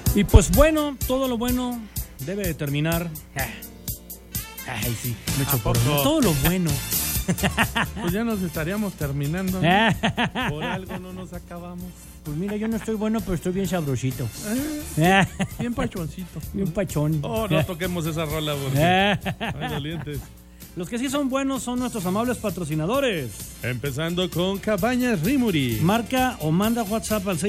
Y pues bueno, todo lo bueno debe de terminar. Ay, sí, me echo por todo lo bueno. Pues ya nos estaríamos terminando, ¿no? Por algo no nos acabamos. Pues mira, yo no estoy bueno, pero estoy bien sabrosito. Bien pachoncito. Bien pachón. Oh, no toquemos esa rola porque hay dolientes. Los que sí son buenos son nuestros amables patrocinadores. Empezando con Cabañas Rimuri. Marca o manda WhatsApp al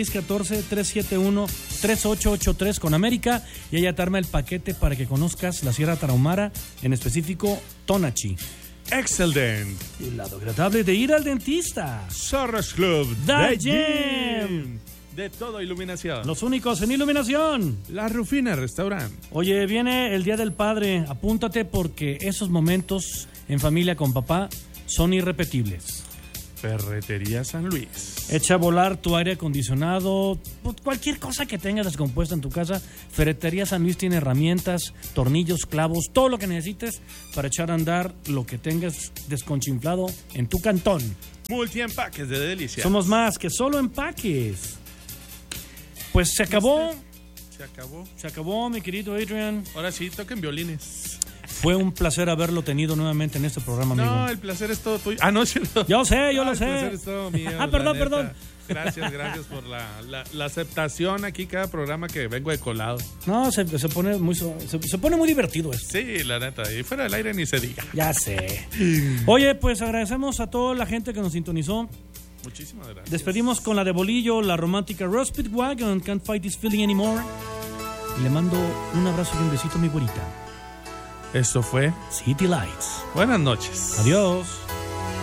614-371-3883 con América y allá te arma el paquete para que conozcas la Sierra Tarahumara, en específico Tonachi. Excellent. El lado agradable de ir al dentista. Zorros Club. The Gym. De todo iluminación. Los únicos en iluminación. La Rufina Restaurant. Oye, viene el Día del Padre. Apúntate porque esos momentos en familia con papá son irrepetibles. Ferretería San Luis. Echa a volar tu aire acondicionado, cualquier cosa que tengas descompuesta en tu casa. Ferretería San Luis tiene herramientas, tornillos, clavos, todo lo que necesites para echar a andar lo que tengas desconchinflado en tu cantón. Multiempaques de delicias. Somos más que solo empaques. Pues se acabó. Se acabó, mi querido Adrian. Ahora sí, toquen violines. Fue un placer haberlo tenido nuevamente en este programa, amigo. No, el placer es todo tuyo. Ah, no, cierto. Yo sé, yo lo sé. El placer es todo mío. Perdón. Gracias por la aceptación aquí cada programa que vengo de colado. No, se pone muy divertido esto. Sí, la neta. Y fuera del aire ni se diga. Ya sé. Oye, pues agradecemos a toda la gente que nos sintonizó. Muchísimas gracias. Despedimos con la de Bolillo, la romántica Road Speedwagon, Can't Fight This Feeling Anymore. Y le mando un abrazo y un besito a mi güerita. Esto fue City Lights. Buenas noches. Adiós.